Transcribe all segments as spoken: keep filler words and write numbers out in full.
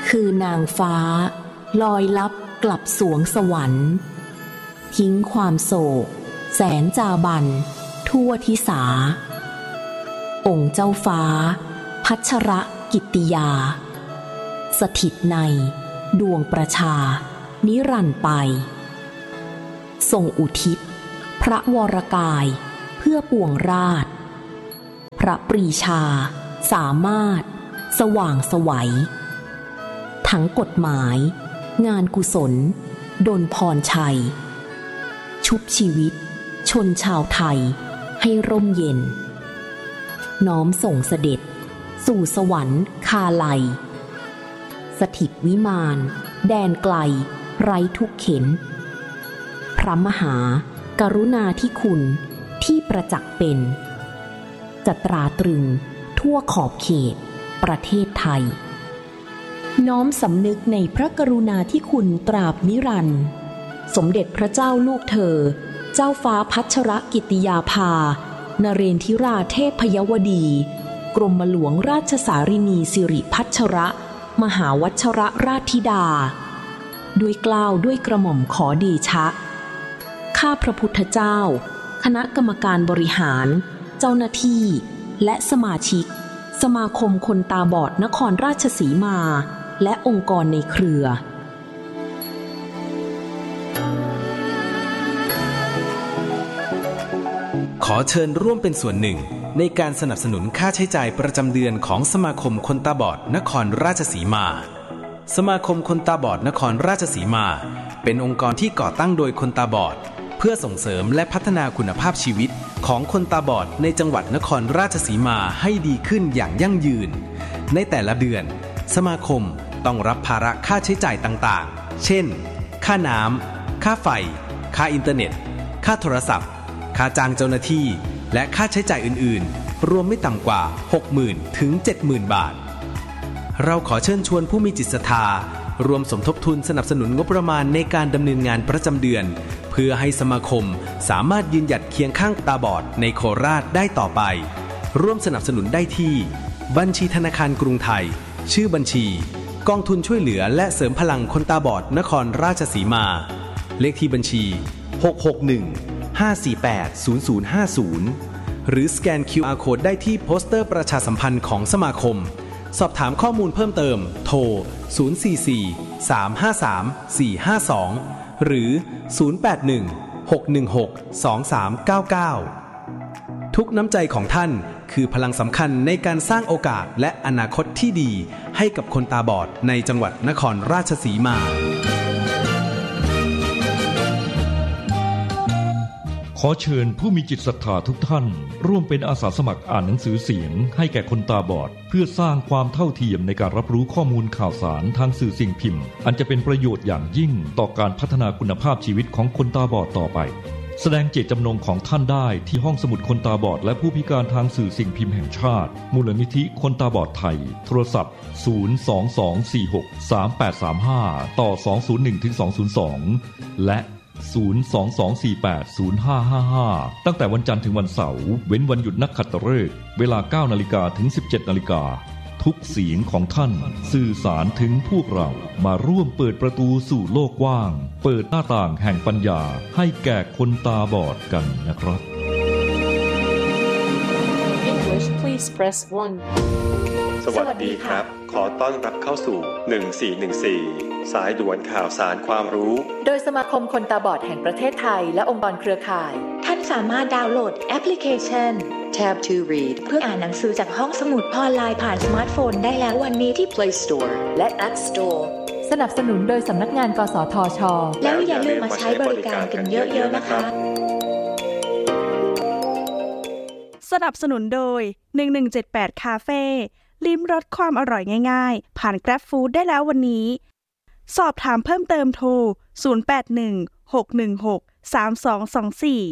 คือนางฟ้าลอยลับกลับสวงสวรรค์ทิ้งความโศกแสนจาบันทั่วทิสาองค์เจ้าฟ้าพัชรกิตติยาสถิตในดวงประชานิรันดร์ไปทรงอุทิศพระวรกายเพื่อปวงราชพระปรีชาสามารถสว่างไสวทั้งกฎหมายงานกุศลดลพรชัยชุบชีวิตชนชาวไทยให้ร่มเย็นน้อมส่งเสด็จสู่สวรรค์คาไลสถิตวิมานแดนไกลไร้ทุกเข็นพระมหากรุณาธิคุณที่ประจักษ์เป็นจะตราตรึงทั่วขอบเขตประเทศไทยน้อมสำนึกในพระกรุณาธิคุณตราบนิรันดร์สมเด็จพระเจ้าลูกเธอเจ้าฟ้าพัชรกิตติยาภานเรนทิราเทพยวดีกรมหลวงราชสารินีสิริพัชรมหาวัชรราชธิดาด้วยเกล้าด้วยกระหม่อมขอเดชะข้าพระพุทธเจ้าคณะกรรมการบริหารเจ้าหน้าที่และสมาชิกสมาคมคนตาบอดนครราชสีมาและองค์กรในเครือขอเชิญร่วมเป็นส่วนหนึ่งในการสนับสนุนค่าใช้จ่ายประจำเดือนของสมาคมคนตาบอดนครราชสีมาสมาคมคนตาบอดนครราชสีมาเป็นองค์กรที่ก่อตั้งโดยคนตาบอดเพื่อส่งเสริมและพัฒนาคุณภาพชีวิตของคนตาบอดในจังหวัดนครราชสีมาให้ดีขึ้นอย่างยั่งยืนในแต่ละเดือนสมาคมต้องรับภาระค่าใช้จ่ายต่างๆเช่นค่าน้ำค่าไฟค่าอินเทอร์เน็ตค่าโทรศัพท์ค่าจ้างเจ้าหน้าที่และค่าใช้จ่ายอื่นๆรวมไม่ต่ำกว่า หกหมื่น ถึง เจ็ดหมื่น บาทเราขอเชิญชวนผู้มีจิตศรัทธารวมสมทบทุนสนับสนุนงบประมาณในการดำเนินงานประจำเดือนเพื่อให้สมาคมสามารถยืนหยัดเคียงข้างตาบอดในโคราชได้ต่อไปร่วมสนับสนุนได้ที่บัญชีธนาคารกรุงไทยชื่อบัญชีกองทุนช่วยเหลือและเสริมพลังคนตาบอดนครราชสีมาเลขที่บัญชีหก หก หนึ่ง ห้า สี่ แปด ศูนย์ ศูนย์ ห้า ศูนย์หรือสแกน คิว อาร์ Code ได้ที่โปสเตอร์ประชาสัมพันธ์ของสมาคมสอบถามข้อมูลเพิ่มเติมโทรศูนย์ สี่ สี่ สาม ห้า สาม สี่ ห้า สองหรือศูนย์ แปด หนึ่ง หก หนึ่ง หก สอง สาม เก้า เก้าทุกน้ำใจของท่านคือพลังสำคัญในการสร้างโอกาสและอนาคตที่ดีให้กับคนตาบอดในจังหวัดนครราชสีมาขอเชิญผู้มีจิตศรัทธาทุกท่านร่วมเป็นอาสาสมัครอ่านหนังสือเสียงให้แก่คนตาบอดเพื่อสร้างความเท่าเทียมในการรับรู้ข้อมูลข่าวสารทางสื่อสิ่งพิมพ์อันจะเป็นประโยชน์อย่างยิ่งต่อการพัฒนาคุณภาพชีวิตของคนตาบอดต่อไปแสดงเจตจำนงของท่านได้ที่ห้องสมุดคนตาบอดและผู้พิการทางสื่อสิ่งพิมพ์แห่งชาติมูลนิธิคนตาบอดไทยโทรศัพท์ศูนย์ สอง สอง สี่ หก สาม แปด สาม ห้าต่อสอง ศูนย์ หนึ่ง ถึง สอง ศูนย์ สองและศูนย์ สอง สอง สี่ แปด ศูนย์ ห้า ห้า ห้าตั้งแต่วันจันทร์ถึงวันเสาร์เว้นวันหยุดนักขัตฤกษ์เวลา เก้านาฬิกา ถึง สิบเจ็ดนาฬิกาทุกเสียงของท่านสื่อสารถึงพวกเรามาร่วมเปิดประตูสู่โลกกว้างเปิดหน้าต่างแห่งปัญญาให้แก่คนตาบอดกันนะครับ English please press one สวัสดีครับขอต้อนรับเข้าสู่หนึ่งสี่หนึ่งสี่สายด่วนข่าวสารความรู้โดยสมาคมคนตาบอดแห่งประเทศไทยและองค์กรเครือข่ายท่านสามารถดาวน์โหลดแอปพลิเคชัน Tab ทู Read เพื่ออ่านหนังสือจากห้องสมุดออนไลน์ผ่านสมาร์ทโฟนได้แล้ววันนี้ที่ Play Store และ App Store สนับสนุนโดยสำนักงานกสทช. แล้วอย่าลืมมาใช้บริการกันเยอะๆนะคะสนับสนุนโดยหนึ่งหนึ่งเจ็ดแปดคาเฟ่ลิ้มรสความอร่อยง่ายๆผ่าน Grab Food ได้แล้ววันนี้สอบถามเพิ่มเติมโทรศูนย์ แปด หนึ่ง หก หนึ่ง หก สาม สอง สอง สี่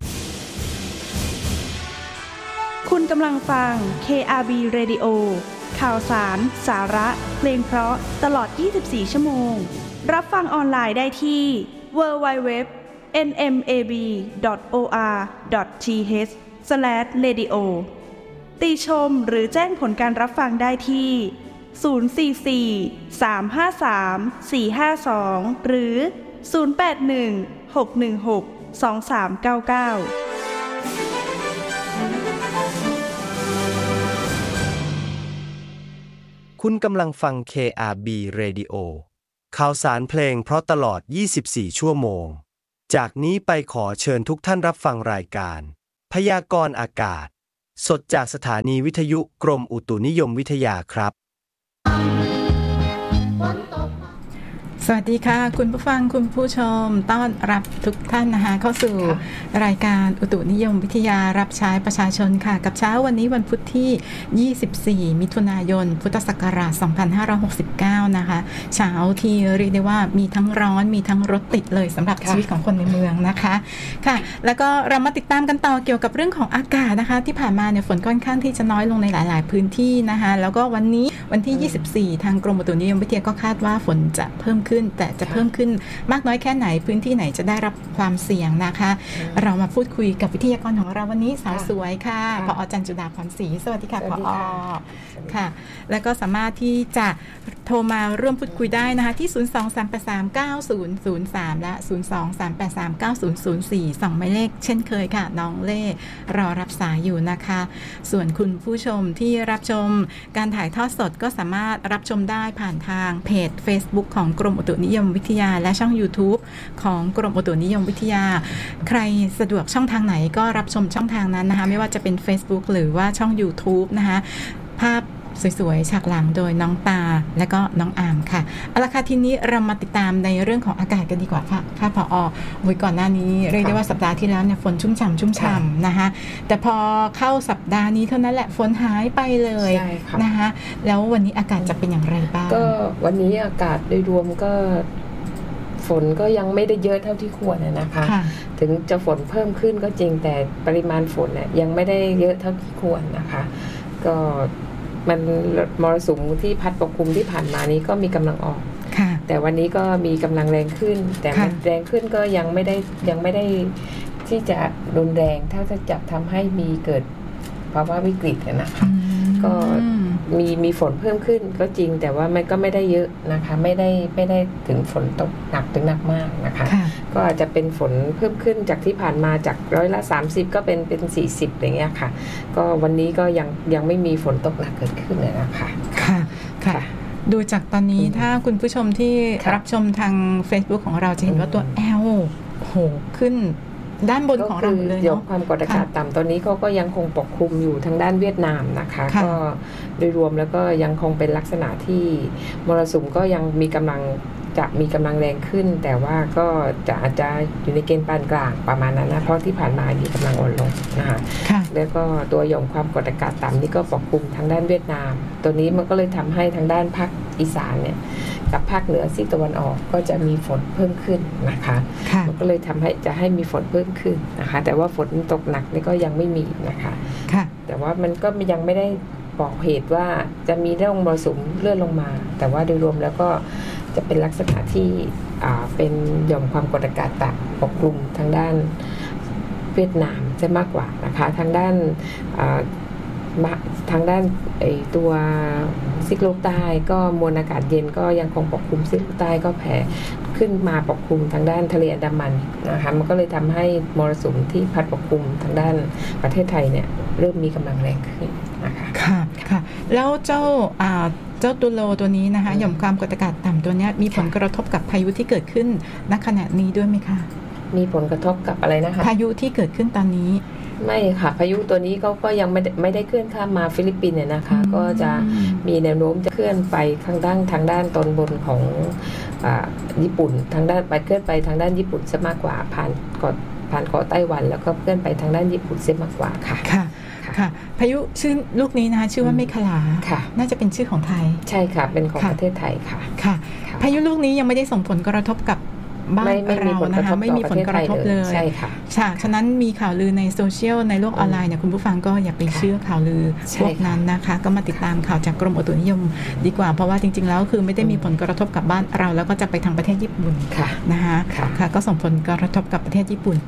คุณกำลังฟัง เค อาร์ บี Radio ข่าวสารสาระเพลงเพราะตลอดยี่สิบสี่ชั่วโมงรับฟังออนไลน์ได้ที่ ดับเบิลยู ดับเบิลยู ดับเบิลยู ดอท เอ็น เอ็ม เอ บี ดอท โอ อาร์ ดอท ที เอช สแลช เรดิโอ ติชมหรือแจ้งผลการรับฟังได้ที่ศูนย์ สี่ สี่ สาม ห้า สาม สี่ ห้า สอง หรือ ศูนย์ แปด หนึ่ง หก หนึ่ง หก สอง สาม เก้า เก้าคุณกำลังฟัง เค อาร์ บี Radio ข่าวสารเพลงเพราะตลอด ยี่สิบสี่ ชั่วโมงจากนี้ไปขอเชิญทุกท่านรับฟังรายการพยากรณ์อากาศสดจากสถานีวิทยุกรมอุตุนิยมวิทยาครับสวัสดีค่ะคุณผู้ฟังคุณผู้ชมต้อนรับทุกท่านนะคะเข้าสู่รายการอุตุนิยมวิทยารับใช้ประชาชนค่ะกับเช้าวันนี้วันพุธที่ยี่สิบสี่มิถุนายนพุทธศักราชสองพันห้าร้อยหกสิบเก้านะคะเช้าที่เรียกได้ว่ามีทั้งร้อนมีทั้งรถติดเลยสำหรับชีวิตของคนในเมืองนะคะค่ะแล้วก็เรามาติดตามกันต่อเกี่ยวกับเรื่องของอากาศนะคะที่ผ่านมาเนี่ยฝนค่อนข้างที่จะน้อยลงในหลายๆพื้นที่นะคะแล้วก็วันนี้วันที่ยี่สิบสี่ทางกรมอุตุนิยมวิทยาก็คาดว่าฝนจะเพิ่มขึ้นแต่จะเพิ่มขึ้นมากน้อยแค่ไหนพื้นที่ไหนจะได้รับความเสี่ยงนะคะเรามาพูดคุยกับวิทยากรของเราวันนี้สาวสวยค่ะผอ.จันทร์จุฬาภรณ์ศรีสวัสดีค่ะผอ.ค่ะแล้วก็สามารถที่จะโทรมาร่วมพูดคุยได้นะคะที่ศูนย์ สอง สาม แปด สาม เก้า ศูนย์ ศูนย์ สามและศูนย์ สอง สาม แปด สาม เก้า ศูนย์ ศูนย์ สี่สองหมายเลขเช่นเคยค่ะน้องเล่รอรับสายอยู่นะคะส่วนคุณผู้ชมที่รับชมการถ่ายทอดสดก็สามารถรับชมได้ผ่านทางเพจ Facebook ของกรมอุตุนิยมวิทยาและช่อง YouTube ของกรมอุตุนิยมวิทยาใครสะดวกช่องทางไหนก็รับชมช่องทางนั้นนะคะไม่ว่าจะเป็น Facebook หรือว่าช่อง YouTube นะคะภาพสวยๆฉากหลังโดยน้องตาและก็น้องอามค่ะเอาละค่ะทีนี้เรามาติดตามในเรื่องของอากาศกันดีกว่าค่ะค่ะผอ.โดยก่อนหน้านี้เรียกได้ว่าสัปดาห์ที่แล้วเนี่ยฝนชุ่มฉ่ำชุ่มฉ่ำนะคะแต่พอเข้าสัปดาห์นี้เท่านั้นแหละฝนหายไปเลยนะคะแล้ววันนี้อากาศจะเป็นอย่างไรบ้างก็วันนี้อากาศโดยรวมก็ฝนก็ยังไม่ได้เยอะเท่าที่ควรนะคะถึงจะฝนเพิ่มขึ้นก็จริงแต่ปริมาณฝนเนี่ยยังไม่ได้เยอะเท่าที่ควรนะคะก็มันมรสุมที่พัดปกคลุมที่ผ่านมานี้ก็มีกำลังออกแต่วันนี้ก็มีกำลังแรงขึ้นแต่มันแรงขึ้นก็ยังไม่ได้ยังไม่ได้ที่จะรุนแรงถ้าจะทำให้มีเกิดภาวะวิกฤตนะคะก็มีมีฝนเพิ่มขึ้นก็จริงแต่ว่ามันก็ไม่ได้เยอะนะคะไม่ได้ไม่ได้ถึงฝนตกหนักถึงหนักมากนะคะก็อาจจะเป็นฝนเพิ่มขึ้นจากที่ผ่านมาจากร้อยละสามสิบก็เป็นเป็นสี่สิบอย่างเงี้ยค่ะก็วันนี้ก็ยังยังไม่มีฝนตกหนักเกิดขึ้นเลยนะคะค่ะค่ะดูจากตอนนี้ถ้าคุณผู้ชมที่รับชมทาง Facebook ของเราจะเห็นว่าตัว L โหขึ้นด้านบนของเราเลยเนาะความกดอากาศต่ำตอนนี้เขาก็ยังคงปกคลุมอยู่ทางด้านเวียดนามนะคะก็โดยรวมแล้วก็ยังคงเป็นลักษณะที่มรสุมก็ยังมีกำลังจะมีกำลังแรงขึ้นแต่ว่าก็จะอาจจะอยู่ในเกณฑ์ปานกลางประมาณนั้นนะเพราะที่ผ่านมามีกำลังอ่อนลงนะคะแล้วก็ตัวหย่อมความกดอากาศต่ำนี่ก็ปกคลุมทางด้านเวียดนามตัวนี้มันก็เลยทำให้ทางด้านภาคอีสานเนี่ยกับภาคเหนือซีกตะวันออกก็จะมีฝนเพิ่มขึ้นนะคะมันก็เลยทำให้จะให้มีฝนเพิ่มขึ้นนะคะแต่ว่าฝนตกหนักนี่ก็ยังไม่มีนะคะแต่ว่ามันก็ยังไม่ได้บอกเหตุว่าจะมีร่องมรสุมเลื่อนลงมาแต่ว่าโดยรวมแล้วก็จะเป็นลักษณะที่เป็นหย่อมความกดอากาศต่ำปกคลุมทางด้านเวียดนามจะมากกว่านะคะทางด้านทางด้านไอตัวซีกโลกใต้ก็มวลอากาศเย็นก็ยังคงปกคลุมซีกโลกใต้ก็แผ่ขึ้นมาปกคลุมทางด้านทะเลอันดามันนะคะมันก็เลยทำให้มรสุมที่พัดปกคลุมทางด้านประเทศไทยเนี่ยเริ่มมีกำลังแรงขึ้นนะคะค่ะค่ะแล้วเจ้าอ่าเจ้าตัวโลตัวนี้นะคะหย่อมความกดอากาศต่ำตัวนี้มีผลกระทบกับพายุที่เกิดขึ้นณขณะนี้ด้วยไหมคะมีผลกระทบกับอะไรนะคะพายุที่เกิดขึ้นตอนนี้ไม่ค่ะพายุตัวนี้เขาก็ยังไม่ไม่ได้เคลื่อนข้ามมาฟิลิปปินส์เนี่ยนะคะก็จะมีแนวโน้มจะเคลื่อนไปทางด้านทางด้านตอนบนของอ่าญี่ปุ่นทางด้านไปเคลื่อนไปทางด้านญี่ปุ่นซะมากกว่าผ่านเกาะผ่านเกาะไต้หวันแล้วก็เคลื่อนไปทางด้านญี่ปุ่นซะมากกว่าค่ะค่ะค่ะพายุชื่อลูกนี้นะคะชื่อว่าเมฆลาค่ะน่าจะเป็นชื่อของไทยใช่ค่ะเป็นของประเทศไทยค่ะค่ะพายุลูกนี้ยังไม่ได้ส่งผลกระทบกับบ้านเรานะคะไม่มีผลกระทบเลยใช่ค่ะฉะนั้นมีข่าวลือในโซเชียลในโลกออนไลน์เนี่ยคุณผู้ฟังก็อย่าไปเชื่อข่าวลือพวกนั้นนะคะก็มาติดตามข่าวจากกรมอุตุนิยมดีกว่าเพราะว่าจริงๆแล้วคือไม่ได้มีผลกระทบกับบ้านเราแล้วก็จะไปทางประเทศญี่ปุ่นนะคะค่ะก็ส่งผลกระทบกับประเทศญี่ปุ่นไป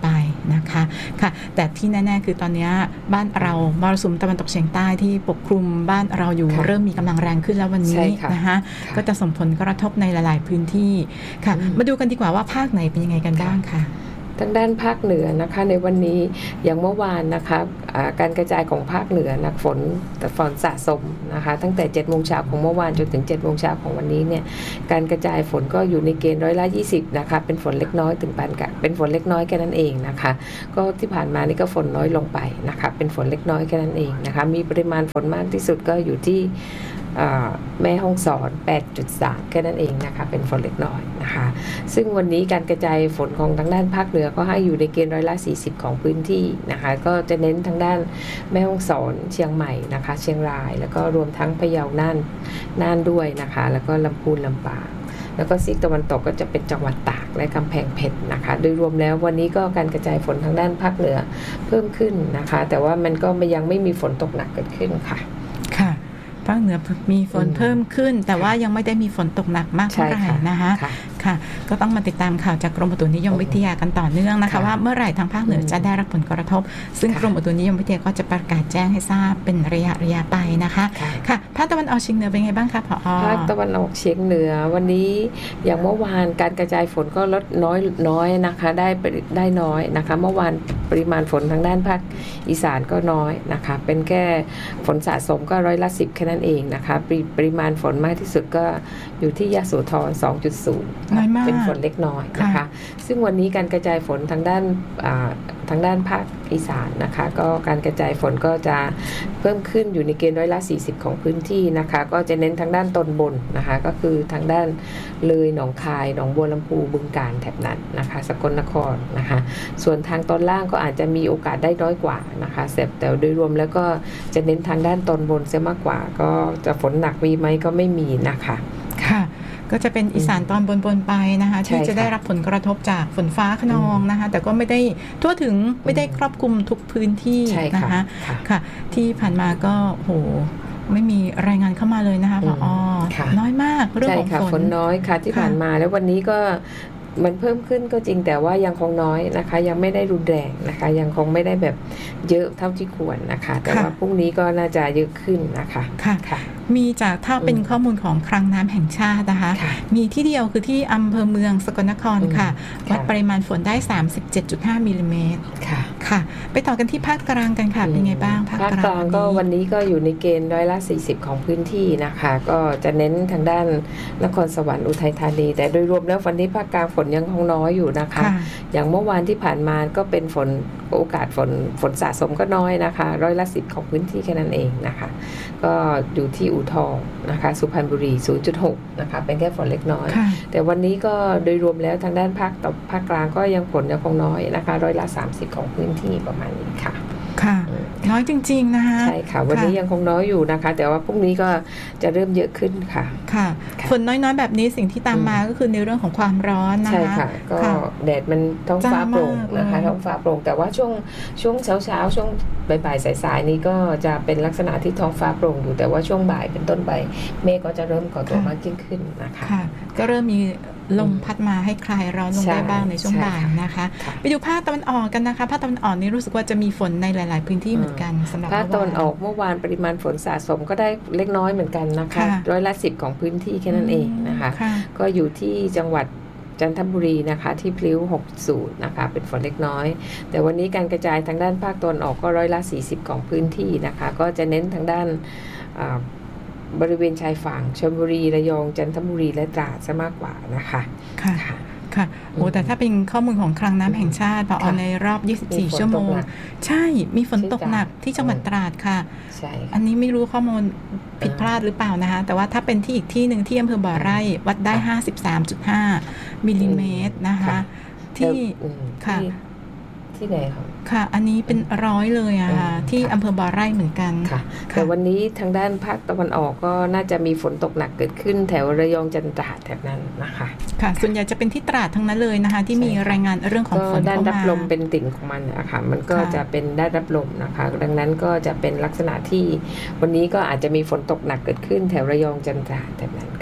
นะคะค่ะแต่ที่แน่ๆคือตอนนี้บ้านเรามรสุมตะวันตกเฉียงใต้ที่ปกคลุมบ้านเราอยู่เริ่มมีกำลังแรงขึ้นแล้ววันนี้นะคะก็จะส่งผลกระทบในหลายๆพื้นที่ค่ะมาดูกันดีกว่าว่าภาคไหนเป็นยังไงกันบ้างค่ะทางด้านภาคเหนือนะคะในวันนี้อย่างเมื่อวานนะคะการกระจายของภาคเหนือนะฝนฝนสะสมนะคะตั้งแต่เจ็ดโมงเช้าของเมื่อวานจนถึงเจ็ดโมงเช้าของวันนี้เนี่ยการกระจายฝนก็อยู่ในเกณฑ์ร้อยละยี่สิบนะคะเป็นฝนเล็กน้อยถึงปานกลางเป็นฝนเล็กน้อยแค่นั้นเองนะคะก็ที่ผ่านมานี่ก็ฝนน้อยลงไปนะคะเป็นฝนเล็กน้อยแค่นั้นเองนะคะมีปริมาณฝนมากที่สุดก็อยู่ที่แม่ฮ่องสอน แปดจุดสาม แค่นั้นเองนะคะเป็นฝนเล็กน้อยนะคะซึ่งวันนี้การกระจายฝนของทางด้านภาคเหนือก็ให้อยู่ในเกณฑ์ร้อยละสี่สิบของพื้นที่นะคะก็จะเน้นทางด้านแม่ฮ่องสอนเชียงใหม่นะคะเชียงรายแล้วก็รวมทั้งพะเยาน่านน่านด้วยนะคะแล้วก็ลำพูนลำปางแล้วก็ซีกตะวันตกก็จะเป็นจังหวัดตากและกำแพงเพชรนะคะโดยรวมแล้ววันนี้ก็การกระจายฝนทางด้านภาคเหนือเพิ่มขึ้นนะคะแต่ว่ามันก็ยังไม่มีฝนตกหนักเกิดขึ้นค่ะค่ะภาคเหนือมีฝนเพิ่มขึ้นแต่ว่ายังไม่ได้มีฝนตกหนักมากเท่าไหร่นะคะค่ะก็ต้องมาติดตามข่าวจากกรมอุตุนิยมวิทยากันต่อเนื่องนะคะว่าเมื่อไหร่ทางภาคเหนือจะได้รับผลกระทบซึ่งกรมอุตุนิยมวิทยาก็จะประกาศแจ้งให้ทราบเป็นระยะระยะไปนะคะค่ะภาคตะวันออกเฉียงเหนือเป็นไงบ้างคะผอ. ภาคตะวันออกเฉียงเหนือวันนี้อย่างเมื่อวานการกระจายฝนก็ลดน้อยน้อยนะคะได้ได้น้อยนะคะเมื่อวานปริมาณฝนทางด้านภาคอีสานก็น้อยนะคะเป็นแค่ฝนสะสมก็ร้อยละสิบแค่นั้นเองนะคะปริมาณฝนมากที่สุดก็อยู่ที่ยะโสธร สองจุดศูนย์ เป็นฝนเล็กน้อยนะคะซึ่งวันนี้การกระจายฝนทางด้านทางด้านภาคอีสานนะคะก็การกระจายฝนก็จะเพิ่มขึ้นอยู่ในเกณฑ์ร้อยละสี่สิบของพื้นที่นะคะก็จะเน้นทางด้านตอนบนนะคะก็คือทางด้านเลยหนองคายหนองบัวลำพูบึงกาฬแถบนั้นนะคะสกลนครนะคะส่วนทางตอนล่างก็อาจจะมีโอกาสได้น้อยกว่านะคะแต่โดยรวมแล้วก็จะเน้นทางด้านตอนบนเสียมากกว่าก็จะฝนหนักมีไหมก็ไม่มีนะคะค่ะก็จะเป็นอีสานตอนบนๆไปนะคะที่จะได้รับผลกระทบจากฝนฟ้าคะนองนะคะแต่ก็ไม่ได้ทั่วถึงไม่ได้ครอบคลุมทุกพื้นที่นะคะค่ะที่ผ่านมาก็โหไม่มีรายงานเข้ามาเลยนะคะผอ.น้อยมากเรื่องของฝนฝนน้อยค่ะที่ผ่านมาแล้ววันนี้ก็มันเพิ่มขึ้นก็จริงแต่ว่ายังคงน้อยนะคะยังไม่ได้รุนแรงนะคะยังคงไม่ได้แบบเยอะเท่าที่ควรนะคะแต่ว่าพรุ่งนี้ก็น่าจะเยอะขึ้นนะคะค่ะมีจากถ้าเป็นข้อมูลของคลังน้ำแห่งชาตินะคะมีที่เดียวคือที่อำเภอเมืองสกลนครค่ะวัดปริมาณฝนได้ สามสิบเจ็ดจุดห้า มิลลิเมตรค่ะค่ะไปต่อกันที่ภาคกลางกันค่ะเป็นไงบ้างภาคกลางก็วันนี้ก็อยู่ในเกณฑ์ร้อยละสี่สิบของพื้นที่นะคะก็จะเน้นทางด้านนครสวรรค์อุทัยธานีแต่โดยรวมแล้ววันนี้ภาคกลางฝนยังคงน้อยอยู่นะคะอย่างเมื่อวานที่ผ่านมาก็เป็นฝนโอกาสฝนฝนสะสมก็น้อยนะคะร้อยละสิบของพื้นที่แค่นั้นเองนะคะก็อยู่ที่อู่ทองนะคะสุพรรณบุรี ศูนย์จุดหก นะคะเป็นแค่ฝนเล็กน้อยแต่วันนี้ก็โดยรวมแล้วทางด้านภาคตะภาคกลางก็ยังฝนยังคงน้อยนะคะร้อยละสามสิบของพื้นที่ประมาณนี้ค่ะค่ะน้อยจริงๆนะคะใช่ค่ะวันนี้ยังคงน้อยอยู่นะคะแต่ว่าพรุ่งนี้ก็จะเริ่มเยอะขึ้นค่ะค่ะฝนน้อยๆแบบนี้สิ่งที่ตามมาก็คือในเรื่องของความร้อนนะคะใช่ค่ะก็แดดมันท้องฟ้าโปร่งนะคะท้องฟ้าโปร่งแต่ว่าช่วงช่วงเช้าๆช่วงบ่ายๆสายๆนี้ก็จะเป็นลักษณะที่ท้องฟ้าโปร่งอยู่แต่ว่าช่วงบ่ายเป็นต้นไปเมฆก็จะเริ่มก่อตัวมากยิ่งขึ้นนะคะค่ะก็เริ่มมีลมพัดมาให้คลายร้อนลงได้บ้างในช่วงบ่ายนะคะไปดูภาคตะวันออกกันนะคะภาคตะวันออกนี่รู้สึกว่าจะมีฝนในหลายๆพื้นที่เหมือนกันสำหรับภาคตะวันออกเมื่อวานปริมาณฝนสะสมก็ได้เล็กน้อยเหมือนกันนะคะร้อยละสิบของพื้นที่แค่นั้นเองนะคะก็อยู่ที่จังหวัดจันทบุรีนะคะที่พลิ้วหกสิบนะคะเป็นฝนเล็กน้อยแต่วันนี้การกระจายทางด้านภาคตะวันออกก็ร้อยละสี่สิบของพื้นที่นะคะก็จะเน้นทางด้านบริเวณชายฝั่งชลบุรีระยองจันทบุรีและตราดซะมากกว่านะคะค่ะค่ะโอ้แต่ถ้าเป็นข้อมูลของคลังน้ำแห่งชาติพอในรอบยี่สิบสี่ชั่วโมงใช่มีฝนตกหนักที่จังหวัดตราดค่ะใช่อันนี้ไม่รู้ข้อมูลผิดพลาดหรือเปล่านะคะแต่ว่าถ้าเป็นที่อีกที่หนึ่งที่อำเภอบ่อไร่วัดได้ ห้าสิบสามจุดห้า มิลลิเมตรนะคะที่ค่ะที่ไหนครับค่ะอันนี้เป็นร้อยเลยอะค่ะที่อำเภอบ่อไร่เหมือนกันค่ะแต่วันนี้ทางด้านภาคตะวันออกก็น่าจะมีฝนตกหนักเกิดขึ้นแถวระยองจันทร์ตราดแถบนั้นนะคะค่ะส่วนใหญ่จะเป็นที่ตราดทั้งนั้นเลยนะคะที่มีรายงานเรื่องของฝนด้านรับลมเป็นติ่งของมันอะค่ะมันก็จะเป็นด้านรับลมนะคะดังนั้นก็จะเป็นลักษณะที่วันนี้ก็อาจจะมีฝนตกหนักเกิดขึ้นแถวระยองจันทร์ตราดแถบนั้นค่ะ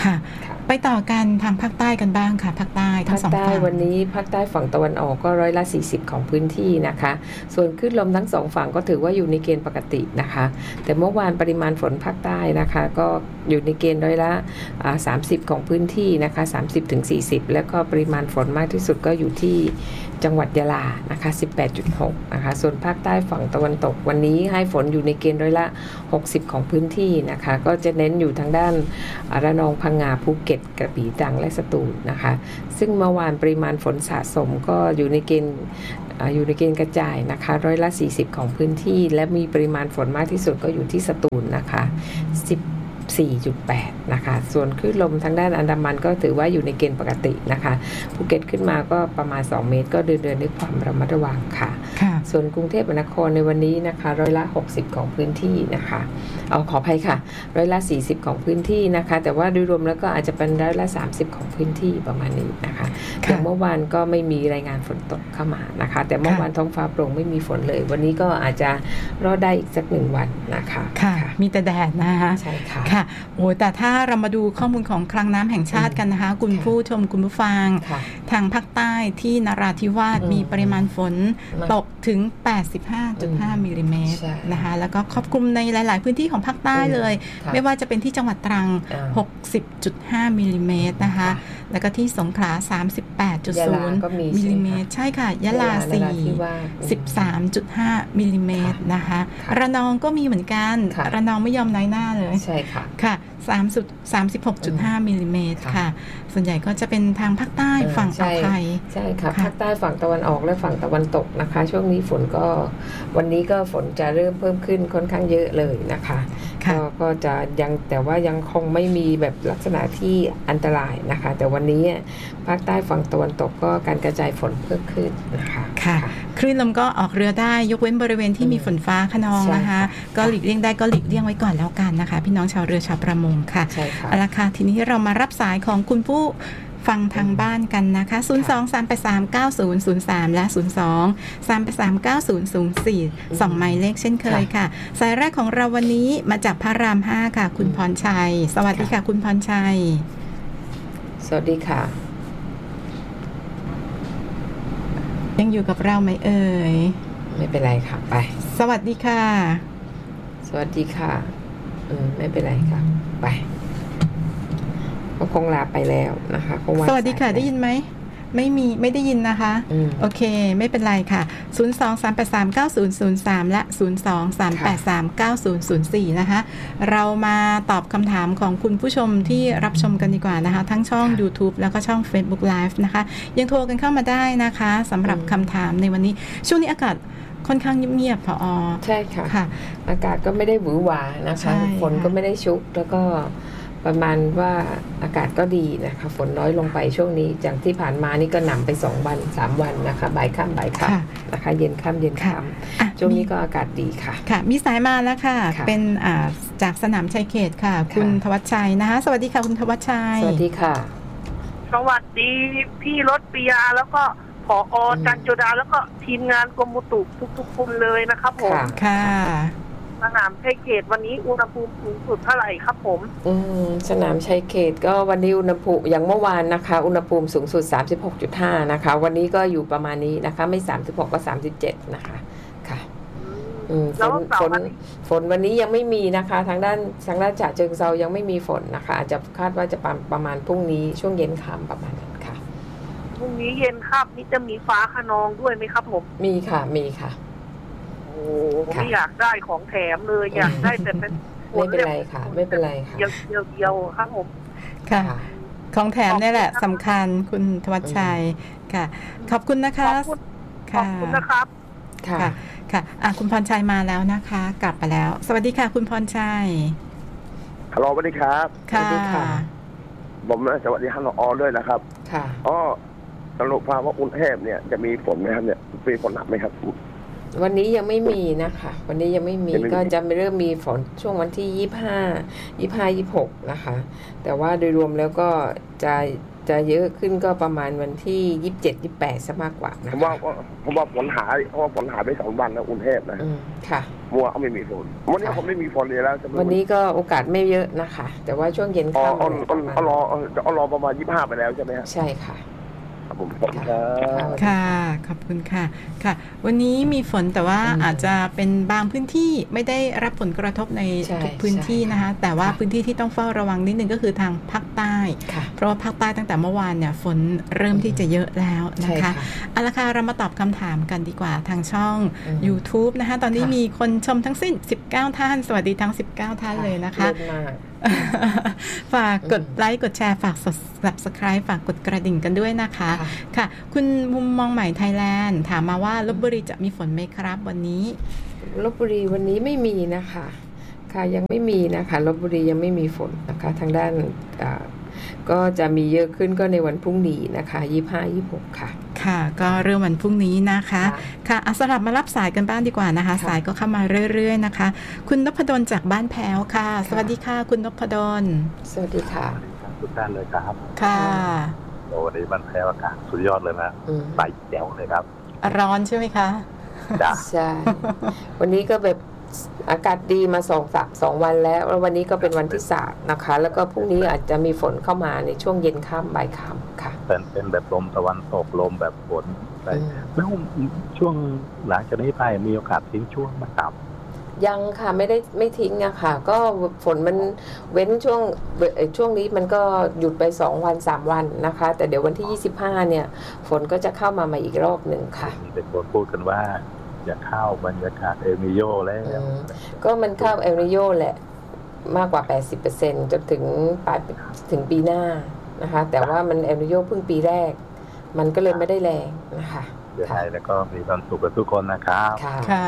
ค่ะไปต่อกันทางภาคใต้กันบ้างค่ะภาคใต้ทั้งสองฝั่งวันนี้ภาคใต้ฝั่งตะวันออกก็ร้อยละสี่สิบของพื้นที่นะคะส่วนคลื่นลมทั้งสองฝั่งก็ถือว่าอยู่ในเกณฑ์ปกตินะคะแต่เมื่อวานปริมาณฝนภาคใต้นะคะก็อยู่ในเกณฑ์ร้อยละสามสิบของพื้นที่นะคะ สามสิบถึงสี่สิบ แล้วก็ปริมาณฝนมากที่สุดก็อยู่ที่จังหวัดยะลานะคะ สิบแปดจุดหก นะคะส่วนภาคใต้ฝั่งตะวันตกวันนี้ให้ฝนอยู่ในเกณฑ์ร้อยละหกสิบของพื้นที่นะคะก็จะเน้นอยู่ทางด้านระนองพังงาภูเก็ตกระบี่ตรังและสตูลนะคะซึ่งเมื่อวานปริมาณฝนสะสมก็อยู่ในเกณฑ์อยู่ในเกณฑ์กระจายนะคะร้อยละสี่สิบของพื้นที่และมีปริมาณฝนมากที่สุดก็อยู่ที่สตูลนะคะสิบสี่จุดแปด นะคะส่วนคลื่นลมทางด้านอันดามันก็ถือว่าอยู่ในเกณฑ์ปกตินะคะภูเก็ตขึ้นมาก็ประมาณสองเมตรก็เดินเดินด้วยความระมัดระวังค่ะส่วนกรุงเทพมหานครในวันนี้นะคะร้อยละหกสิบของพื้นที่นะคะเอาขออภัยค่ะร้อยละสี่สิบของพื้นที่นะคะแต่ว่าโดยรวมแล้วก็อาจจะเป็นร้อยละสามสิบของพื้นที่ประมาณนี้นะคะอย่างเมื่อวานก็ไม่มีรายงานฝนตกเข้ามานะคะแต่เมื่อวานท้องฟ้าโปร่งไม่มีฝนเลยวันนี้ก็อาจจะรอดได้อีกสักหนึ่งวันนะคะค่ะมีแต่แดดนะคะใช่ค่ะค่ะโอ้แต่ถ้าเรามาดูข้อมูลของคลังน้ำแห่งชาติกันนะคะคุณผู้ชมคุณผู้ฟังทางภาคใต้ที่นราธิวาสมีปริมาณฝนตกถึง แปดสิบห้าจุดห้า มิลลิเมตรนะคะแล้วก็ครอบคลุมในหลายๆพื้นที่ของภาคใต้เลยไม่ว่าจะเป็นที่จังหวัดตรัง หกสิบจุดห้า มิลลิเมตรนะคะแล้วก็ที่สงขลา สามสิบแปดจุดศูนย์ มิลลิเมตรใช่ค่ะยะลาสี่ สิบสามจุดห้า มิลลิเมตรนะคะระนองก็มีเหมือนกันระนองไม่ยอมน้อยหน้าเลยใช่ค่ะค่ะสามสิบหกจุดห้า มิลลิเมตรค่ะส่วนใหญ่ก็จะเป็นทางภาคใต้ฝั่งอ่าวไทยใช่ค่ะภาคใต้ฝั่งตะวันออกและฝั่งตะวันตกนะคะช่วงนี้ฝนก็วันนี้ก็ฝนจะเริ่มเพิ่มขึ้นค่อนข้างเยอะเลยนะคะก็ก็จะยังแต่ว่ายังคงไม่มีแบบลักษณะที่อันตรายนะคะแต่วันนี้ภาคใต้ฝั่งตะวันตกก็การกระจายฝนเพิ่มขึ้นนะคะค่ะคลื่นลมก็ออกเรือได้ยกเว้นบริเวณที่มีฝนฟ้าคะนองนะคะก็หลีกเลี่ยงได้ก็หลีกเลี่ยงไว้ก่อนแล้วกันนะคะพี่น้องชาวเรือชาวประมงค่ะใช่ค่ะเอาละค่ะทีนี้เรามารับสายของคุณผู้ฟังทางบ้านกันนะคะศูนย์ สอง สาม แปด สาม เก้า ศูนย์ ศูนย์ สามและศูนย์ สอง สาม แปด สาม เก้า ศูนย์ ศูนย์ สี่สองหมายเลขเช่นเคยค่ะสายแรกของเราวันนี้มาจากพระรามห้าค่ะคุณพรชัยสวัสดีค่ะคุณพรชัยสวัสดีค่ะยังอยู่กับเราไหมเอ่ยไม่เป็นไรค่ะไปสวัสดีค่ะสวัสดีค่ะอืมไม่เป็นไรค่ะไปก็คงลาไปแล้วนะคะคงสวัสดีค่ะได้ยินไหมไม่มีไม่ได้ยินนะคะโอเคไม่เป็นไรค่ะศูนย์ สอง สาม แปด สาม เก้า ศูนย์ ศูนย์ สามและศูนย์ สอง สาม แปด สาม เก้า ศูนย์ ศูนย์ สี่นะคะเรามาตอบคำถามของคุณผู้ชมที่รับชมกันดีกว่านะคะทั้งช่อง YouTube แล้วก็ช่อง Facebook Live นะคะยังโทรกันเข้ามาได้นะคะสำหรับคำถามในวันนี้ช่วงนี้อากาศค่อนข้างเงียบๆพอใช่ค่ะค่ะอากาศก็ไม่ได้หวือหวานะคะฝนก็ไม่ได้ชุกแล้วก็ประมาณว่าอากาศก็ดีนะคะฝนน้อยลงไปช่วงนี้จากที่ผ่านมานี่ก็หนำไปสองวันสามวันนะคะบ่ายค่ำบ่ายค่ำนะคะเย็นค่ำเย็นค่ำช่วงนี้ก็อากาศดีค่ะค่ะมีสายมาแล้วค่ะเป็นจากสนามชัยเขตค่ะคุณธวัชชัยนะคะสวัสดีค่ะคุณธวัชชัยสวัสดีค่ะสวัสดีพี่รถปิยาแล้วก็ผอ.จันโจดาแล้วก็ทีมงานกรมอุตุทุกๆคนเลยนะครับผมค่ะสนามชัยเขตวันนี้อุณหภูมิสูงสุดเท่าไหร่ครับผมอืมสนามชัยเขตก็วันนี้อุณหภูมิอย่างเมื่อวานนะคะอุณหภูมิสูงสุด สามสิบหกจุดห้า นะคะวันนี้ก็อยู่ประมาณนี้นะคะไม่สามสิบหกก็สามสิบเจ็ดนะคะค่ะอืมฝนฝนฝนวันนี้ยังไม่มีนะคะทางด้านทางด้านฉะเชิงเทรายังไม่มีฝนนะคะอาจจะคาดว่าจะประมาณพรุ่งนี้ช่วงเย็นค่ำประมาณนั้นค่ะพรุ่งนี้เย็นค่ำนี่จะมีฟ้าคะนองด้วยไหมครับผมมีค่ะมีค่ะโอ้ไม่อยากได้ของแถมเลยอยากได้แต่เป็นไม่เป็นไรค่ะไม่เป็นไรค่ะเดียวเดียวเดียวครับผมค่ะของแถมนี่แหละสำคัญคุณธวัชชัยค่ะขอบคุณนะคะขอบคุณนะครับค่ะค่ะอ่ะคุณพรชัยมาแล้วนะคะกลับไปแล้วสวัสดีค่ะคุณพรชัยฮัลโหลสวัสดีครับสวัสดีค่ะผมสวัสดีฮัลโหลออด้วยนะครับค่ะอ๋อสรุปภาวะกรุงเทพเนี่ยจะมีฝนไหมครับเนี่ยมีฝนหนักไหมครับวันนี้ยังไม่มีนะคะวันนี้ยังไม่มีก็จะเริ่มมีฝนช่วงวันที่ยี่สิบห้า ยี่สิบห้า ยี่สิบหกนะคะแต่ว่าโดยรวมแล้วก็จะจะเยอะขึ้นก็ประมาณวันที่ยี่สิบเจ็ด ยี่สิบแปดซะมากกว่านะเพราะว่าเพราะว่าฝนหายเพราะว่าฝนหายไปสองวันนะกรุงเทพนะค่ะมัวไม่มีฝนวันนี้ผมไม่มีฝนเลยแล้ววันนี้ก็โอกาสไม่เยอะนะคะแต่ว่าช่วงเย็นค่ำอ๋อเอารอเอารอประมาณยี่สิบห้าไปแล้วใช่ไหมครับใช่ค่ะผมขอบคุณครับค่ะขอบคุณค่ะค่ะวันนี้มีฝนแต่ว่าอาจจะเป็นบางพื้นที่ไม่ได้รับผลกระทบในทุกพื้นที่นะคะแต่ว่าพื้นที่ที่ต้องเฝ้าระวังนิดนึงก็คือทางภาคใต้เพราะว่าภาคใต้ตั้งแต่เมื่อวานเนี่ยฝนเริ่มที่จะเยอะแล้วนะคะเอาละค่ะเรามาตอบคำถามกันดีกว่าทางช่อง YouTube นะคะตอนนี้มีคนชมทั้งสิ้นสิบเก้าท่านสวัสดีทั้งสิบเก้าท่านเลยนะคะฝากกดไลค์กดแชร์ฝาก Subscribe ฝากกดกระดิ่งกันด้วยนะคะค่ะคุณมุมมองใหม่ไทยแลนด์ถามมาว่าลพบุรีจะมีฝนไหมครับวันนี้ลพบุรีวันนี้ไม่มีนะคะค่ะยังไม่มีนะคะลพบุรียังไม่มีฝนนะคะทางด้านก็จะมีเยอะขึ้นก็ในวันพรุ่งนี้นะคะยี่สิบห้า ยี่สิบหกค่ะค่ะก็เริ่มวันพรุ่งนี้นะคะค่ะสลับมารับสายกันบ้างดีกว่านะคะสายก็เข้ามาเรื่อยๆนะคะคุณนพดลจากบ้านแพ้วค่ะสวัสดีค่ะคุณนพดลสวัสดีค่ะทุกท่านเลยครับค่ะโอ้วันนี้บ้านแพ้วอากาศสุดยอดเลยนะใสแจ๋วเลยครับร้อนใช่ไหมคะใช่วันนี้ก็แบบอากาศดีมาสองสัปสองวันแล้วแล้ววันนี้ก็เป็นวันที่สามนะคะแล้วก็พรุ่งนี้อาจจะมีฝนเข้ามาในช่วงเย็นค่ำบ่ายค่ำค่ะเป็นเป็นแบบลมตะวันตกลมแบบฝนไปแล้วช่วงหลังจากนี้ไปมีโอกาสทิ้งช่วงมาต่ำยังค่ะไม่ได้ไม่ทิ้งอะค่ะก็ฝนมันเว้นช่วงช่วงนี้มันก็หยุดไปสองวันสามวันนะคะแต่เดี๋ยววันที่ยี่สิบห้าเนี่ยฝนก็จะเข้ามาใหม่อีกรอบหนึ่งค่ะมีเป็นคนพูดกันว่าจะเข้าบรรยากาศเอลนิโญแล้วก็มันเข้าเอลนิโญแหละมากกว่า แปดสิบเปอร์เซ็นต์ จนถึงปลายถึงปีหน้านะคะแต่ว่ามันเอลนิโญเพิ่งปีแรกมันก็เลยไม่ได้แรงนะคะเดี๋ยวให้แล้วก็มีความสุขกับทุกคนนะครับค่ะค่ะ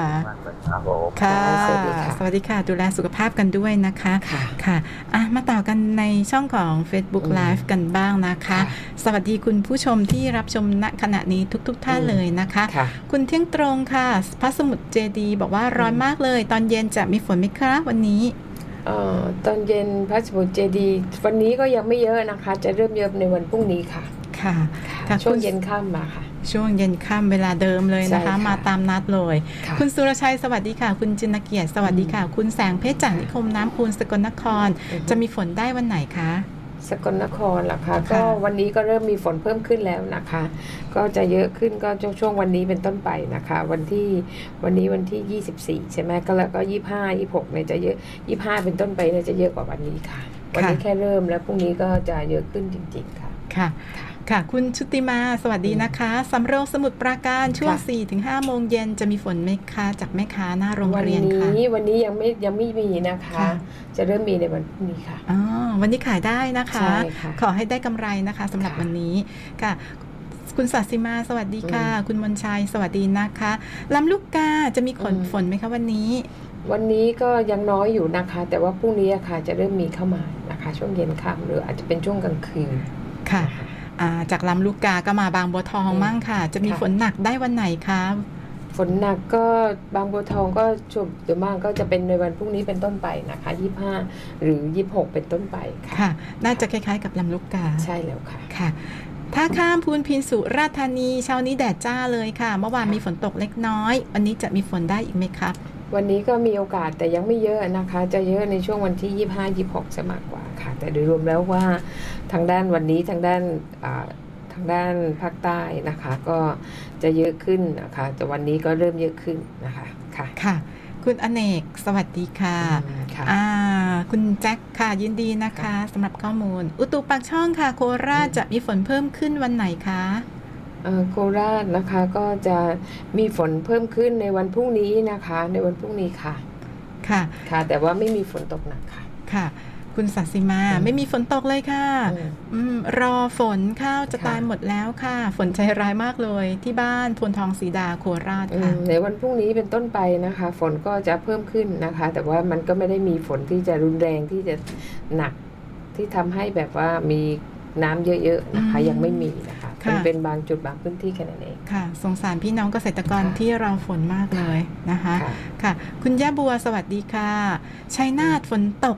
สวัสดีค่ะสวัสดีค่ะดูแลสุขภาพกันด้วยนะคะค่ะอ่ะมาต่อกันในช่องของ Facebook Live กันบ้างนะคะสวัสดีคุณผู้ชมที่รับชมณขณะนี้ทุกๆท่านเลยนะคะคุณเที่ยงตรงค่ะพระสมุทรเจดีบอกว่าร้อนมากเลยตอนเย็นจะมีฝนไหมคะวันนี้ตอนเย็นพระสมุทรเจดีวันนี้ก็ยังไม่เยอะนะคะจะเริ่มเยอะในวันพรุ่งนี้ค่ะค่ะช่วงเย็นค่ำมาค่ะช่วงเย็นค่ำเวลาเดิมเลยนะคะมาตามนัดเลยคุณสุรชัยสวัสดีค่ะคุณจินเกียรติสวัสดีค่ะคุณแสงเพชรจากนิคมน้ำพูนสกลนครจะมีฝนได้วันไหนคะสกลนครล่ะคะก็วันนี้ก็เริ่มมีฝนเพิ่มขึ้นแล้วนะคะก็จะเยอะขึ้นก็ช่วงวันนี้เป็นต้นไปนะคะวันที่วันนี้วันที่ยี่สิบสี่ใช่ไหมก็แล้วก็ยี่สิบห้า ยี่สิบหกเนี่ยจะเยอะยี่สิบห้าเป็นต้นไปเนี่ยจะเยอะกว่าวันนี้ค่ะวันนี้แค่เริ่มแล้วพรุ่งนี้ก็จะเยอะขึ้นจริงๆค่ะค่ะค่ะคุณชุติมาสวัสดีนะคะสำโรงสมุทรปราการช่วง สี่ถึงห้า โมงเย็นจะมีฝนไหมคะจากแม่ค้าหน้าโรงเรียนค่ะวันนี้วันนี้ยังไม่ยังไม่มีนะคะจะเริ่มมีในวันพรุ่งนี้ค่ะอ๋อวันนี้ขายได้นะคะขอให้ได้กำไรนะคะสำหรับวันนี้ค่ะคุณศาสิมาสวัสดีค่ะคุณมนชัยสวัสดีนะคะลำลูกกาจะมีฝนฝนไหมคะวันนี้วันนี้ก็ยังน้อยอยู่นะคะแต่ว่าพรุ่งนี้ค่ะจะเริ่มมีเข้ามานะคะช่วงเย็นค่ำหรืออาจจะเป็นช่วงกลางคืนค่ะจากลำลูกกาก็มาบางบัวทองมั่งค่ะจะมีฝนหนักได้วันไหนคะฝนหนักก็บางบัวทองก็ช่วงเดี๋ยวมากก็จะเป็นในวันพรุ่งนี้เป็นต้นไปนะคะยี่สิบห้าหรือยี่สิบหกเป็นต้นไปค่ะค่ะน่าจะคล้ายๆกับลำลูกกาใช่แล้วค่ะค่ะถ้าข้ามพูนพินสุราษฎร์ธานีเช้านี้แดดจ้าเลยค่ะเมื่อวานมีฝนตกเล็กน้อยวันนี้จะมีฝนได้อีกไหมครับวันนี้ก็มีโอกาสแต่ยังไม่เยอะนะคะจะเยอะในช่วงวันที่ยี่สิบห้า ยี่สิบหกจะมากกว่าค่ะแต่โดยรวมแล้วว่าทางด้านวันนี้ทางด้านทางด้านภาคใต้นะคะก็จะเยอะขึ้นนะคะแต่วันนี้ก็เริ่มเยอะขึ้นนะคะค่ะค่ะคุณอเนกสวัสดีค่ะอ่าคุณแจ็คค่ะยินดีนะคะสำหรับข้อมูลอุตุปากช่องค่ะโคราชจะมีฝนเพิ่มขึ้นวันไหนคะโคราชนะคะก็จะมีฝนเพิ่มขึ้นในวันพรุ่งนี้นะคะในวันพรุ่งนี้ค่ะค่ะค่ะแต่ว่าไม่มีฝนตกหนักค่ะค่ะคุณศาสิมาไม่มีฝนตกเลยค่ะอืมรอฝนข้าวจะตายหมดแล้วค่ะฝนใจร้ายมากเลยที่บ้านพลทองศรีดาโคราชค่ะในวันพรุ่งนี้เป็นต้นไปนะคะฝนก็จะเพิ่มขึ้นนะคะแต่ว่ามันก็ไม่ได้มีฝนที่จะรุนแรงที่จะหนักที่ทำให้แบบว่ามีน้ำเยอะๆนะคะยังไม่มีนะคะมันเป็นบางจุดบางพื้นที่แค่นั้นเองค่ะสงสารพี่น้องเกษตรกรที่รอฝนมากเลยนะคะค่ะคุณย่าบัวสวัสดีค่ะชัยนาทฝนตก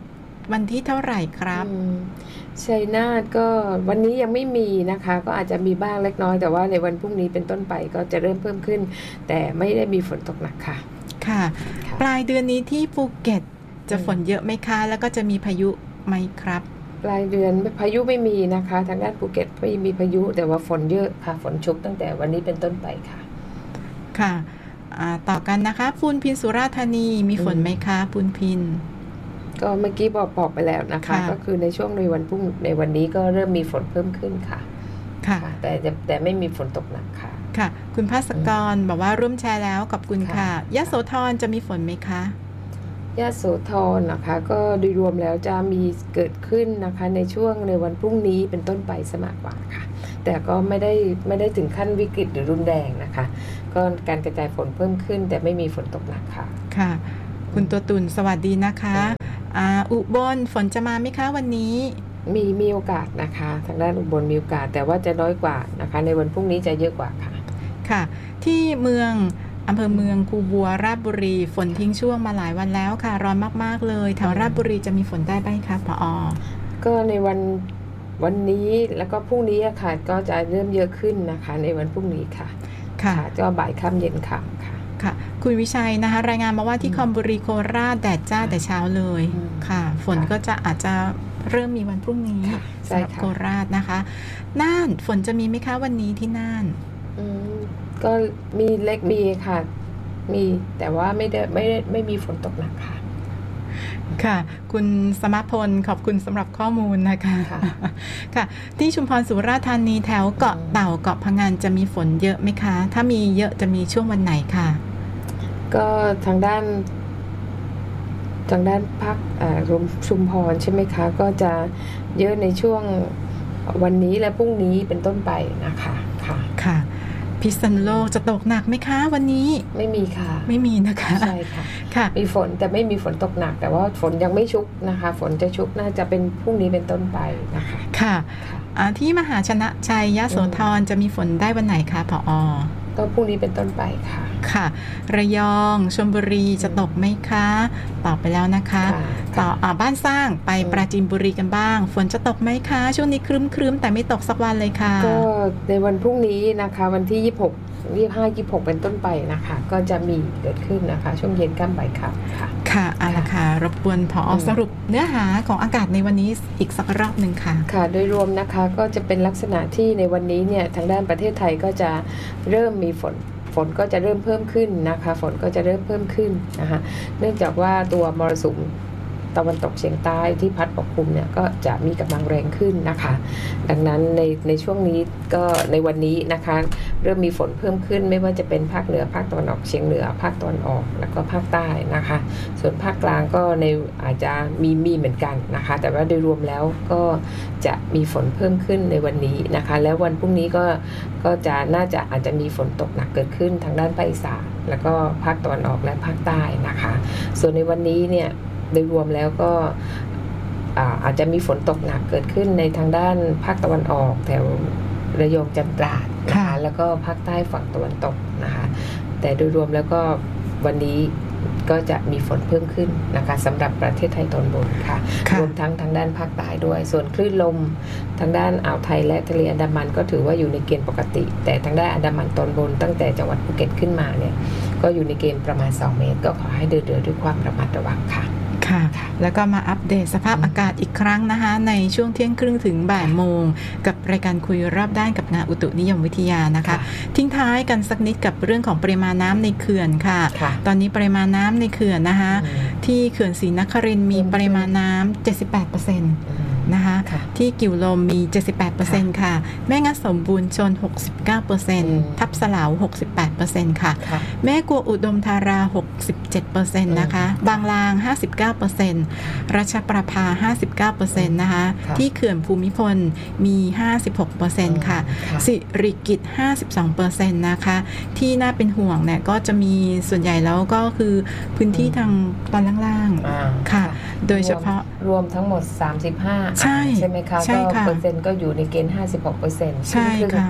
วันที่เท่าไหร่ครับชัยนาทก็วันนี้ยังไม่มีนะคะก็อาจจะมีบ้างเล็กน้อยแต่ว่าในวันพรุ่งนี้เป็นต้นไปก็จะเริ่มเพิ่มขึ้นแต่ไม่ได้มีฝนตกหนักค่ะค่ะปลายเดือนนี้ที่ภูเก็ตจะฝนเยอะไหมคะแล้วก็จะมีพายุไหมครับปลายเดือนพายุไม่มีนะคะทางด้านภูเก็ตไม่มีพายุแต่ว่าฝนเยอะค่ะฝนชุกตั้งแต่วันนี้เป็นต้นไปค่ะค่ะต่อกันนะคะปูนพินสุราษฎร์ธานีมีฝนไหมคะปูนพินก็เมื่อกี้บอกบอกไปแล้วนะคะก็คือในช่วงในวันพรุ่งในวันนี้ก็เริ่มมีฝนเพิ่มขึ้นค่ะค่ะแต่แต่ไม่มีฝนตกหนักค่ะค่ะคุณภาสกรบอกว่าร่วมแชร์แล้วขอบคุณค่ะยโสธรจะมีฝนไหมคะยโสธรนะคะก็โดยรวมแล้วจะมีเกิดขึ้นนะคะในช่วงในวันพรุ่งนี้เป็นต้นไปซะมากกว่าค่ะแต่ก็ไม่ได้ไม่ได้ถึงขั้นวิกฤตหรือรุนแรงนะคะก็การกระจายฝนเพิ่มขึ้นแต่ไม่มีฝนตกหนักค่ะค่ะคุณตัวตุ่นสวัสดีนะคะอ่าอุบลฝนจะมาไหมคะวันนี้มีมีโอกาสนะคะทางด้านอุบลมีโอกาสแต่ว่าจะน้อยกว่านะคะในวันพรุ่งนี้จะเยอะกว่าค่ะค่ะที่เมืองอำเภอเมืองคูบัวราชบุรีฝนทิ้งช่วงมาหลายวันแล้วค่ะร้อนมากๆเลยแถวราชบุรีจะมีฝนได้ไหมคะผอ. ก็ในวันวันนี้แล้วก็พรุ่งนี้ค่ะก็จะเริ่มเยอะขึ้นนะคะในวันพรุ่งนี้ค่ะค่ะก็บ่ายค่ำเย็นค่ะค่ะคุณวิชัยนะคะรายงานมาว่าที่คอมบุรีโคราชแดดจ้าแต่เช้าเลยค่ะฝนก็จะอาจจะเริ่มมีวันพรุ่งนี้สำหรับโคราชนะคะน่านฝนจะมีไหมคะวันนี้ที่น่านก็มีเล็กมีค่ะมีแต่ว่าไม่ได้ไม่ได้ไม่มีฝนตกหนักค่ะค่ะคุณสมพลขอบคุณสำหรับข้อมูลนะคะค่ะที่ชุมพรสุราษฎร์ธานีแถวเกาะเต่าเกาะพะงันจะมีฝนเยอะไหมคะถ้ามีเยอะจะมีช่วงวันไหนค่ะก็ทางด้านทางด้านภาคชุมพรใช่ไหมคะก็จะเยอะในช่วงวันนี้และพรุ่งนี้เป็นต้นไปนะคะค่ะค่ะพิษณุโลกจะตกหนักไหมคะวันนี้ไม่มีค่ะไม่มีนะคะใช่ค่ะค่ะมีฝนแต่ไม่มีฝนตกหนักแต่ว่าฝนยังไม่ชุกนะคะฝนจะชุกน่าจะเป็นพรุ่งนี้เป็นต้นไปนะคะค่ะที่มหาชนะชัยยโสธรจะมีฝนได้วันไหนคะผอ. ก็พรุ่งนี้เป็นต้นไปค่ะค่ะระยองชลบุรีจะตกไหมคะตอบไปแล้วนะคะต่ออ่าบ้านสร้างไปปราจีนบุรีกันบ้างฝนจะตกไหมคะช่วงนี้ครึ้มๆแต่ไม่ตกสักวันเลยค่ะก็ในวันพรุ่งนี้นะคะวันที่ยี่สิบหก ยี่สิบห้า ยี่สิบหกเป็นต้นไปนะคะก็จะมีเกิดขึ้นนะคะช่วงเย็นค่ำบ่ายค่ำค่ะค่ะเอาล่ะค่ะรบกวนผอ.สรุปเนื้อหาของอากาศในวันนี้อีกสักรอบนึงค่ะค่ะโดยรวมนะคะก็จะเป็นลักษณะที่ในวันนี้เนี่ยทางด้านประเทศไทยก็จะเริ่มมีฝนฝนก็จะเริ่มเพิ่มขึ้นนะคะฝนก็จะเริ่มเพิ่มขึ้นนะคะเนื่องจากว่าตัวมรสุมตะวันตกเฉียงใต้ที่พัดปกคลุมเนี่ยก็จะมีกำลังแรงขึ้นนะคะดังนั้นในในช่วงนี้ก็ในวันนี้นะคะเริ่มมีฝนเพิ่มขึ้นไม่ว่าจะเป็นภาคเหนือภาคตะวันออกเฉียงเหนือภาคตะวันออกแล้วก็ภาคใต้นะคะส่วนภาคกลางก็ในอาจจะมีมีเหมือนกันนะคะแต่ว่าโดยรวมแล้วก็จะมีฝนเพิ่มขึ้นในวันนี้นะคะแล้ววันพรุ่งนี้ก็ก็จะน่าจะอาจจะมีฝนตกหนักเกิดขึ้นทางด้านภาคอีสานแล้วก็ภาคตะวันออกและภาคใต้นะคะส่วนในวันนี้เนี่ยโดยรวมแล้วก็อาจจะมีฝนตกหนักเกิดขึ้นในทางด้านภาคตะวันออกแถวระยองจันทร์ตราดนะคะแล้วก็ภาคใต้ฝั่งตะวันตกนะคะแต่โดยรวมแล้วก็วันนี้ก็จะมีฝนเพิ่มขึ้นนะคะสำหรับประเทศไทยตอนบนค่ะรวมทั้งทางด้านภาคใต้ด้วยส่วนคลื่นลมทางด้านอ่าวไทยและทะเลอันดามันก็ถือว่าอยู่ในเกณฑ์ปกติแต่ทางด้านอันดามันตอนบนตั้งแต่จังหวัดภูเก็ตขึ้นมาเนี่ยก็อยู่ในเกณฑ์ประมาณสองเมตรก็ขอให้เดินเรือด้วยความระมัดระวังค่ะค่ะแล้วก็มาอัปเดตสภาพอากาศอีกครั้งนะคะในช่วงเที่ยงครึ่งถึงบ่ายโมงกับรายการคุยรอบด้านกับงานอุตุนิยมวิทยานะคะทิ้งท้ายกันสักนิดกับเรื่องของปริมาณน้ำในเขื่อนค่ะตอนนี้ปริมาณน้ำในเขื่อนนะคะที่เขื่อนศรีนครินทร์มีปริมาณน้ำ เจ็ดสิบแปดเปอร์เซ็นต์ นะคะที่กิ่วลมมี เจ็ดสิบแปดเปอร์เซ็นต์ ค่ะแม่งัดสมบูรณ์ชน หกสิบเก้าเปอร์เซ็นต์ ทับสลาว หกสิบแปดเปอร์เซ็นต์ ค่ะแม่กัวอุดมธารา หกสิบเจ็ดเปอร์เซ็นต์ นะคะบางลาง ห้าสิบเก้าเปอร์เซ็นต์ ราชประภา ห้าสิบเก้าเปอร์เซ็นต์ นะคะที่เขื่อนภูมิพลมี ห้าสิบหกเปอร์เซ็นต์ ค่ะสิริกิติ์ ห้าสิบสองเปอร์เซ็นต์ นะคะที่น่าเป็นห่วงเนี่ยก็จะมีส่วนใหญ่แล้วก็คือพื้นที่ทางตอนล่างๆค่ะโดยเฉพาะรวมทั้งหมดสามสิบห้าใช่ใช่ไหมคะก็เปอร์เซ็นต์ก็อยู่ในเกณฑ์ ห้าสิบหกเปอร์เซ็นต์ใช่ค่ะ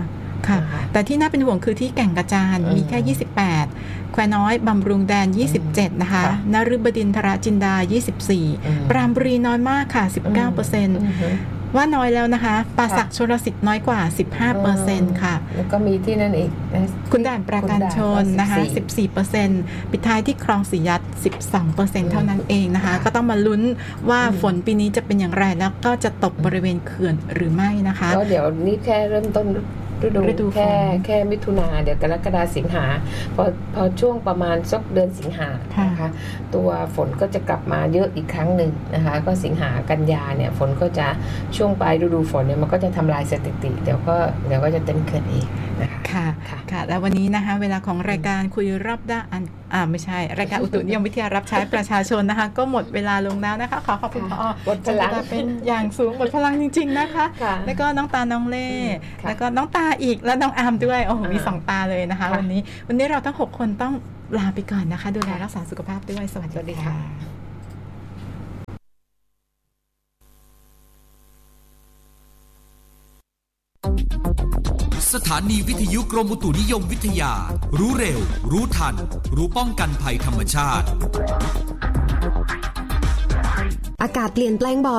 ค่ะแต่ที่น่าเป็นห่วงคือที่แก่งกระจานมีแค่ยี่สิบแปดแควน้อยบำรุงแดนยี่สิบเจ็ดนะคะนฤบดินทรจินดายี่สิบสี่ปรามบุรีน้อยมากค่ะ สิบเก้าเปอร์เซ็นต์ ว่าน้อยแล้วนะคะป่าสักชลสิทธิ์น้อยกว่า สิบห้าเปอร์เซ็นต์ ค่ะแล้วก็มีที่นั่นอีกคุณด่านปราการชนนะคะ สิบสี่เปอร์เซ็นต์ ปิดท้ายที่คลองสียัด สิบสองเปอร์เซ็นต์ เท่านั้นเองนะคะก็ต้องมาลุ้นว่าฝนปีนี้จะเป็นอย่างไรแล้วก็จะตกบริเวณเขื่อนหรือไม่นะคะก็เดี๋ยวนี้แค่เริ่มต้นฤดูแค่แค่มิถุนาเดี๋ยวกรกฎาสิงหาพอพอช่วงประมาณสักเดือนสิงหานะคะตัวฝนก็จะกลับมาเยอะอีกครั้งหนึ่งนะคะก็สิงหากันยาเนี่ยฝนก็จะช่วงปลายฤดูฝนเนี่ยมันก็จะทำลายสถิติเดี๋ยวก็เดี๋ยวก็จะเต็มเขื่อนอีกนะคะค่ะค่ะแล้ววันนี้นะคะเวลาของรายการคุยรอบด้านอ่าไม่ใช่รายการอุตุนิยมวิทยารับใช้ประชาชนนะคะก็หมดเวลาลงแล้วนะคะขอขอบคุณผอ. หมดพลังเป็นอย่างสูงหมดพลังจริงๆนะคะแล้วก็น้องตาน้องเล่แล้วก็น้องตาอีกแล้วน้องอาร์มด้วยโอ้โหมีสองตาเลยนะคะวันนี้วันนี้เราทั้งหกคนต้องลาไปก่อนนะคะดูแลรักษาสุขภาพด้วยสวัสดีค่ะสถานีวิทยุกรมอุตุนิยมวิทยารู้เร็วรู้ทันรู้ป้องกันภัยธรรมชาติอากาศเปลี่ยนแปลงบ่อย